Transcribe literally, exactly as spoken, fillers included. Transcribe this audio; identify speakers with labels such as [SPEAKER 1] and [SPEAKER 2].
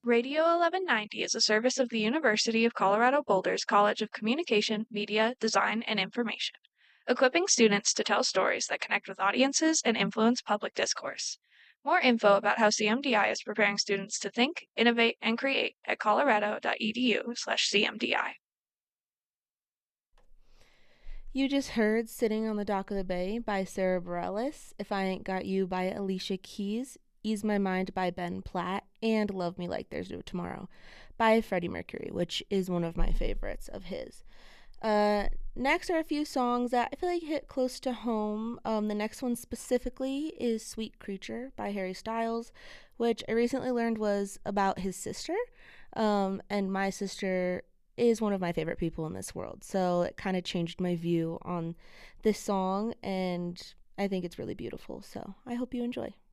[SPEAKER 1] Radio eleven ninety is a service of the University of Colorado Boulder's College of Communication, Media, Design, and Information, equipping students to tell stories that connect with audiences and influence public discourse. More info about how C M D I is preparing students to think, innovate, and create at colorado.edu slash CMDI.
[SPEAKER 2] You just heard Sitting on the Dock of the Bay by Sarah Bareilles, If I Ain't Got You by Alicia Keys, Ease My Mind by Ben Platt, and Love Me Like There's No Tomorrow by Freddie Mercury, which is one of my favorites of his. Uh, next are a few songs that I feel like hit close to home. Um, the next one specifically is Sweet Creature by Harry Styles, which I recently learned was about his sister. Um, and my sister is one of my favorite people in this world. So it kind of changed my view on this song, and I think it's really beautiful. So I hope you enjoy.